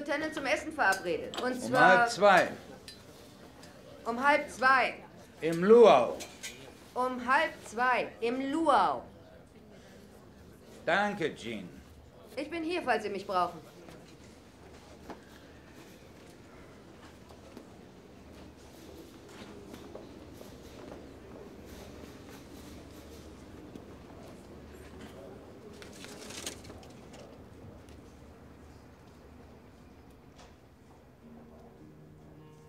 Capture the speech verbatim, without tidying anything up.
Lieutenant zum Essen verabredet. Und zwar... Um halb zwei. Um halb zwei. Im Luau. Um halb zwei. Im Luau. Danke, Jean. Ich bin hier, falls Sie mich brauchen.